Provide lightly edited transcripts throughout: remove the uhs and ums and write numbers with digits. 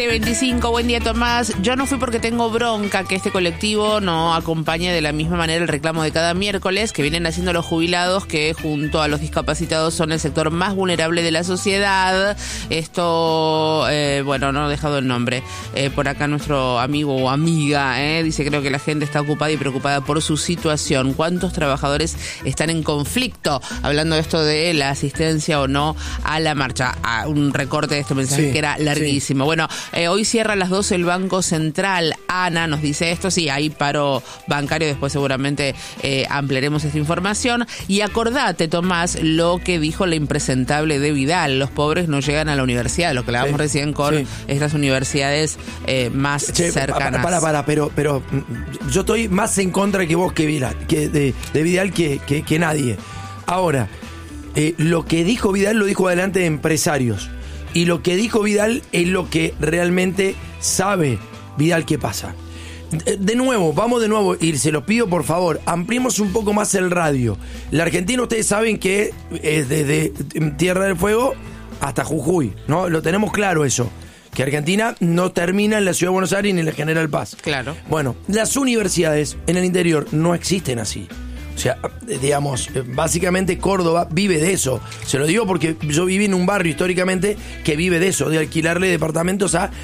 7:25, buen día Tomás. Yo no fui porque tengo bronca que este colectivo no acompañe de la misma manera el reclamo de cada miércoles que vienen haciendo los jubilados, que junto a los discapacitados son el sector más vulnerable de la sociedad. Esto, bueno, no he dejado el nombre. Por acá nuestro amigo o amiga dice: creo que la gente está ocupada y preocupada por su situación. ¿Cuántos trabajadores están en conflicto? Hablando de esto de la asistencia o no a la marcha. Un recorte de este mensaje que era larguísimo. Bueno, hoy cierra a las 12 el Banco Central. Ana nos dice esto, sí, hay paro bancario, después seguramente ampliaremos esta información. Y acordate, Tomás, lo que dijo la impresentable de Vidal: los pobres no llegan a la universidad, lo que hablábamos recién con estas universidades más cercanas. Pero yo estoy más en contra que vos, que Vidal, de Vidal que nadie. Ahora, lo que dijo Vidal lo dijo delante de empresarios. Y lo que dijo Vidal es lo que realmente sabe Vidal que pasa. Vamos de nuevo, y se los pido por favor, ampliemos un poco más el radio. La Argentina, ustedes saben que es desde Tierra del Fuego hasta Jujuy, ¿no? Lo tenemos claro eso. Que Argentina no termina en la Ciudad de Buenos Aires ni en la General Paz. Claro. Bueno, las universidades en el interior no existen así. O sea, digamos, básicamente Córdoba vive de eso. Se lo digo porque yo viví en un barrio históricamente que vive de eso, de alquilarle departamentos a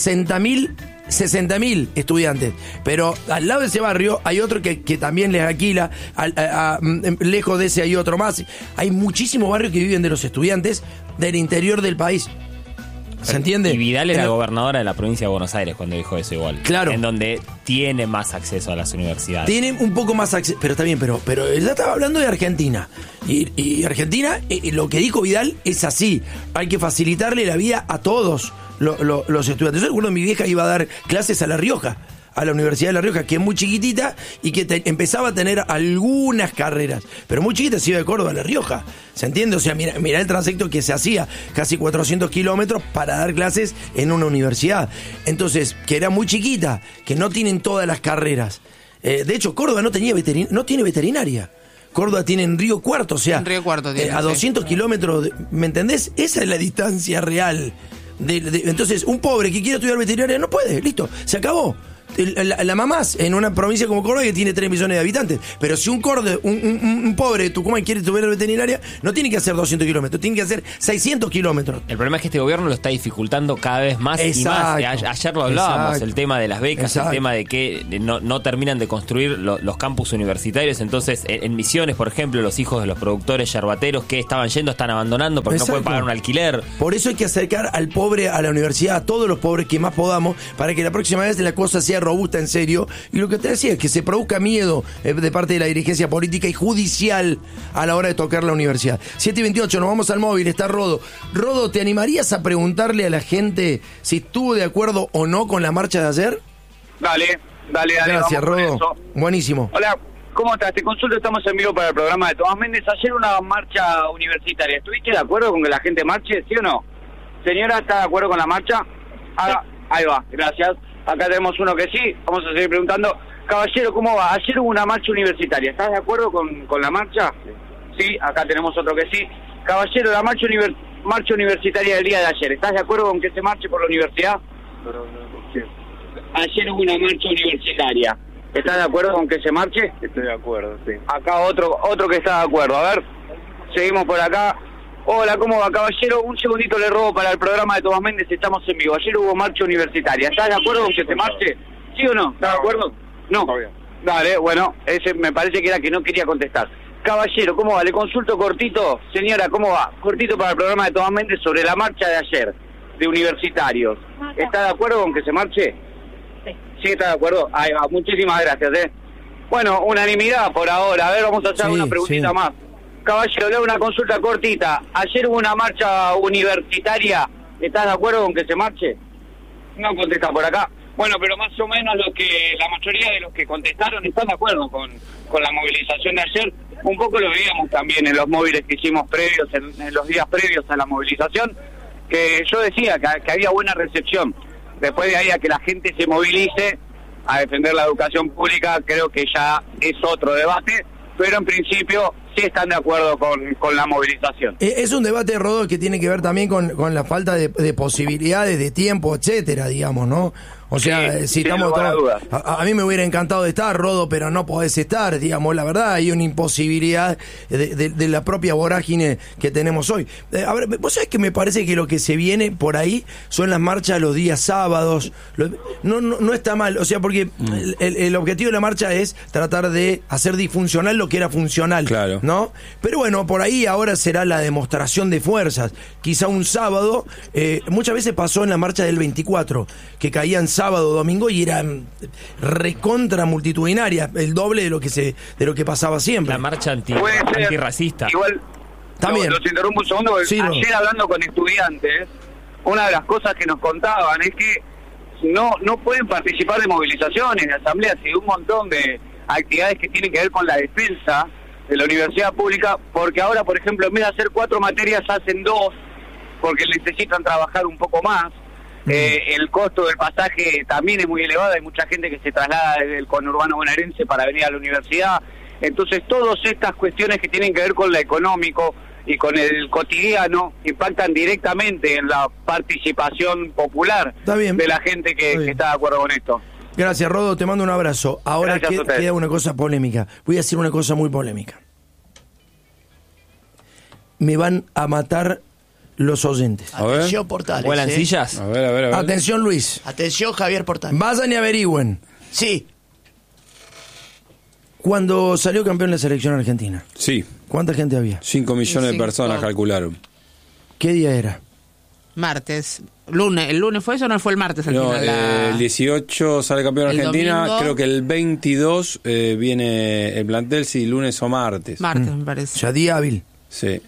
60.000 estudiantes. Pero al lado de ese barrio hay otro que también les alquila, lejos de ese hay otro más. Hay muchísimos barrios que viven de los estudiantes del interior del país. ¿Se entiende? Y Vidal era gobernadora de la provincia de Buenos Aires cuando dijo eso igual. Claro. En donde tiene más acceso a las universidades. Tiene un poco más acceso, pero está bien, pero ella estaba hablando de Argentina. Y Argentina, lo que dijo Vidal es así. Hay que facilitarle la vida a todos los estudiantes. Yo recuerdo mi vieja iba a dar clases a La Rioja, a la Universidad de La Rioja, que es muy chiquitita y que empezaba a tener algunas carreras, pero muy chiquita. Se iba de Córdoba a La Rioja, ¿se entiende? O sea, mira el trayecto que se hacía, casi 400 kilómetros para dar clases en una universidad. Entonces, que era muy chiquita, que no tienen todas las carreras. De hecho, Córdoba no tiene veterinaria. Córdoba tiene en Río Cuarto, o sea, Río Cuarto tiene, a 200 kilómetros, ¿me entendés? Esa es la distancia real. Entonces, un pobre que quiere estudiar veterinaria no puede, listo, se acabó. La mamás en una provincia como Córdoba que tiene 3 millones de habitantes. Pero si un pobre de Tucumán quiere estudiar veterinaria, no tiene que hacer 200 kilómetros, tiene que hacer 600 kilómetros. El problema es que este gobierno lo está dificultando cada vez más y más. Ayer lo hablábamos, el tema de las becas, el tema de que no terminan de construir los campus universitarios. Entonces, en Misiones, por ejemplo, los hijos de los productores yerbateros que estaban yendo están abandonando porque no pueden pagar un alquiler. Por eso hay que acercar al pobre a la universidad, a todos los pobres que más podamos, para que la próxima vez la cosa sea robusta, en serio. Y lo que te decía es que se produzca miedo de parte de la dirigencia política y judicial a la hora de tocar la universidad. 7:28, nos vamos al móvil, está Rodo. Rodo, ¿te animarías a preguntarle a la gente si estuvo de acuerdo o no con la marcha de ayer? Dale. Gracias, Rodo. Buenísimo. Hola, ¿cómo estás? Te consulto, estamos en vivo para el programa de Tomás Méndez. Ayer una marcha universitaria. ¿Estuviste de acuerdo con que la gente marche, sí o no? Señora, ¿está de acuerdo con la marcha? Ahí va, gracias. Acá tenemos uno que sí, vamos a seguir preguntando. Caballero, ¿cómo va? Ayer hubo una marcha universitaria, ¿estás de acuerdo con la marcha? Sí, acá tenemos otro que sí. Caballero, la marcha universitaria del día de ayer, ¿estás de acuerdo con que se marche por la universidad? Sí. Ayer hubo una marcha universitaria, ¿estás de acuerdo con que se marche? Estoy de acuerdo, sí. Acá otro que está de acuerdo, a ver, seguimos por acá. Hola, ¿cómo va, caballero? Un segundito le robo para el programa de Tomás Méndez, estamos en vivo. Ayer hubo marcha universitaria. ¿Estás de acuerdo con que se marche? ¿Sí o no? ¿Estás de acuerdo? No. Dale, bueno, ese me parece que era que no quería contestar. Caballero, ¿cómo va? Le consulto cortito. Señora, ¿cómo va? Cortito para el programa de Tomás Méndez sobre la marcha de ayer, de universitarios. ¿Está de acuerdo con que se marche? Sí. ¿Sí está de acuerdo? Ahí va, muchísimas gracias, Bueno, unanimidad por ahora. A ver, vamos a hacer una preguntita más. Caballero, le hago una consulta cortita. Ayer hubo una marcha universitaria. ¿Estás de acuerdo con que se marche? No contesta por acá. Bueno, pero más o menos la mayoría de los que contestaron están de acuerdo con la movilización de ayer. Un poco lo veíamos también en los móviles que hicimos previos, en los días previos a la movilización, que yo decía que había buena recepción. Después de ahí a que la gente se movilice a defender la educación pública, creo que ya es otro debate, pero en principio sí están de acuerdo con la movilización. Es un debate, Rodo, que tiene que ver también con la falta de posibilidades, de tiempo, etcétera, digamos, ¿no? O sea, si estamos todos, a mí me hubiera encantado de estar, Rodo, pero no podés estar, digamos, la verdad, hay una imposibilidad de la propia vorágine que tenemos hoy. A ver, vos sabés que me parece que lo que se viene por ahí son las marchas los días sábados, no está mal, o sea, porque el objetivo de la marcha es tratar de hacer disfuncional lo que era funcional, claro, ¿no? Pero bueno, por ahí ahora será la demostración de fuerzas, quizá un sábado, muchas veces pasó en la marcha del 24, que caían sábado, domingo y eran recontra multitudinaria, el doble de lo que pasaba siempre. La marcha antirracista. Igual, también. Los interrumpo un segundo, porque sí, ayer hablando con estudiantes, una de las cosas que nos contaban es que no pueden participar de movilizaciones, de asambleas y de un montón de actividades que tienen que ver con la defensa de la universidad pública, porque ahora, por ejemplo, en vez de hacer 4 materias, hacen 2, porque necesitan trabajar un poco más. El costo del pasaje también es muy elevado, hay mucha gente que se traslada desde el conurbano bonaerense para venir a la universidad. Entonces, todas estas cuestiones que tienen que ver con lo económico y con el cotidiano impactan directamente en la participación popular de la gente que está de acuerdo con esto. Gracias, Rodo, te mando un abrazo. Ahora queda una cosa polémica. Voy a decir una cosa muy polémica. Me van a matar los oyentes. Atención, Portales. ¿Vuelan sillas? A ver. Atención, Luis. Atención, Javier Portales. Vayan y averigüen. Sí. Cuando salió campeón la selección argentina. Sí. ¿Cuánta gente había? 5 millones de personas calcularon. ¿Qué día era? Martes. Lunes. ¿El lunes fue eso o no fue el martes al final? El 18 sale campeón Argentina. Domingo. Creo que el 22 viene el plantel, sí, lunes o martes. Martes, me parece. Ya día hábil. Sí.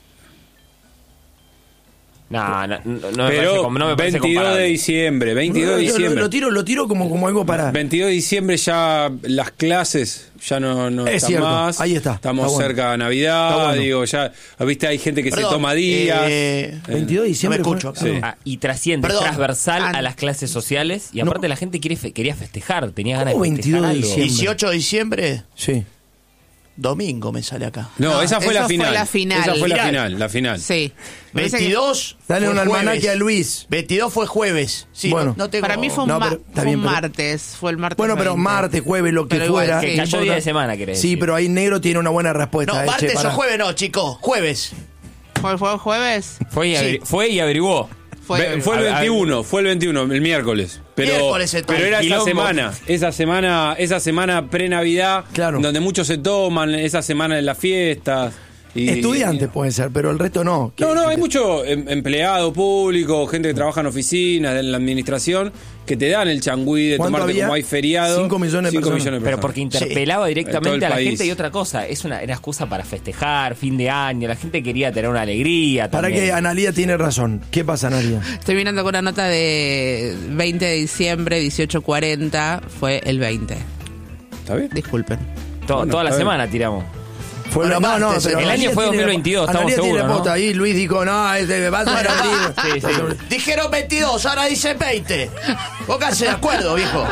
No Pero me parece 22 de diciembre, 22 de diciembre. Lo tiro como algo para... 22 de diciembre ya las clases ya no es están cierto, más. ahí está. Estamos Está cerca de Navidad, bueno. digo, ya, viste, hay gente que se toma días. 22 de diciembre. No me escucho. Sí. Y trasciende, transversal a las clases sociales. Y aparte la gente quería festejar, tenía ganas de festejar 22 de algo. diciembre? 18 de diciembre, Sí. domingo me sale acá. No, esa fue la eso final. fue la final. Esa fue Final. la final. Sí. 22 Dale fue un almanaque jueves. a Luis. 22 fue jueves. Sí, Bueno. no tengo... Para mí fue No, un, pero está fue bien, un pero- martes. Fue el martes. Bueno, pero 20. martes, jueves, lo que Pero igual, fuera. sí. Que cayó no día de importa. semana, querés Sí, decir. pero ahí negro tiene una buena respuesta. No, martes pará. o jueves no, chicos. Jueves. ¿Fue jueves? Fue y averiguó. Fue el 21, el miércoles. Pero Miércoles, entonces. pero era Quilombo. esa semana pre-Navidad, Claro. donde muchos se toman, esa semana de las fiestas. Estudiante puede ser, pero el resto no. No, hay mucho empleado público, gente que trabaja en oficinas, en la administración, que te dan el changüí de ¿Cuánto tomarte había? como hay feriado. 5 millones de personas. Pero porque interpelaba En todo directamente el a la país. gente y otra cosa. Era excusa para festejar, fin de año. La gente quería tener una alegría Para también. que Analía tiene razón. ¿Qué pasa, Analía? Estoy mirando con una nota de 20 de diciembre, 18:40. Fue el 20. ¿Está bien? Disculpen. Toda la está bien. semana tiramos. Fue Bueno, martes, pero el Analía año fue tiene 2022, estamos Analía tiene seguros, la posta. ¿no? Ahí Luis dijo, no, va a ser abril. Sí, sí. Dijeron 22, ahora dicen 20. Pónganse de acuerdo, viejo.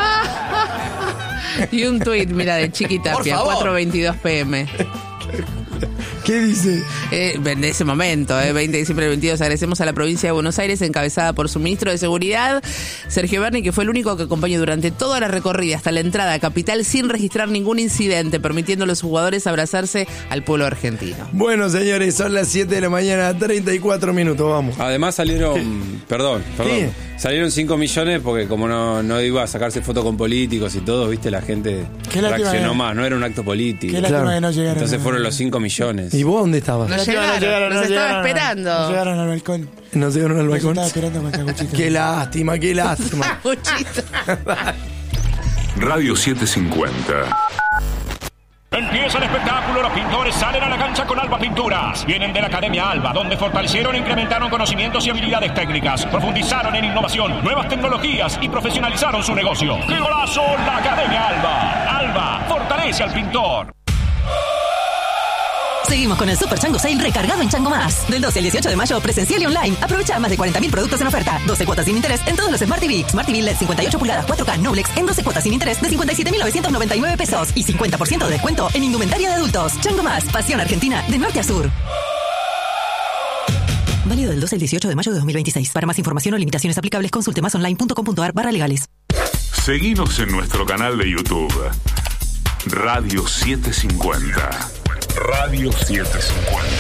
Y un tuit, mira, de Chiqui Tapia, Por favor. 4:22 PM. ¿Qué dice? En ese momento, 20 de diciembre del 22, agradecemos a la provincia de Buenos Aires, encabezada por su ministro de Seguridad, Sergio Berni, que fue el único que acompañó durante toda la recorrida hasta la entrada a Capital sin registrar ningún incidente, permitiendo a los jugadores abrazarse al pueblo argentino. Bueno, señores, son las 7 de la mañana, 34 minutos, vamos. Además salieron, perdón, ¿Qué? salieron 5 millones porque como no iba a sacarse fotos con políticos y todo, viste, la gente Qué lástima reaccionó que- más, no era un acto político. Qué lástima Claro. que no llegaron. Entonces fueron los 5 millones. ¿Y vos dónde estabas? No llegaron, nos estaba esperando. No llegaron al balcón. ¿No llegaron al Nos balcón? estaba esperando con capuchito. Qué lástima, qué lástima. Muchito. Radio 750. Empieza el espectáculo, los pintores salen a la cancha con Alba Pinturas. Vienen de la Academia Alba, donde fortalecieron e incrementaron conocimientos y habilidades técnicas, profundizaron en innovación, nuevas tecnologías y profesionalizaron su negocio. ¡Qué golazo! La Academia Alba. Alba fortalece al pintor. Seguimos con el Super Chango Sale recargado en Chango Más. Del 12 al 18 de mayo, presencial y online. Aprovecha más de 40.000 productos en oferta. 12 cuotas sin interés en todos los Smart TV. Smart TV LED 58 pulgadas 4K Noblex en 12 cuotas sin interés de 57.999 pesos. Y 50% de descuento en indumentaria de adultos. Chango Más, pasión argentina de norte a sur. Válido del 12 al 18 de mayo de 2026. Para más información o limitaciones aplicables, consulte másonline.com.ar/legales. Seguinos en nuestro canal de YouTube. Radio 750. Radio 750.